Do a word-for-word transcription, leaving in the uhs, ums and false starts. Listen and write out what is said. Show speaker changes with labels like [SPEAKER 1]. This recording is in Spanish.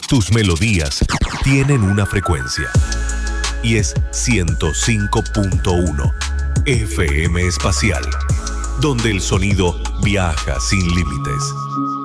[SPEAKER 1] Tus melodías tienen una frecuencia y es ciento cinco punto uno F M Espacial, donde el sonido viaja sin límites.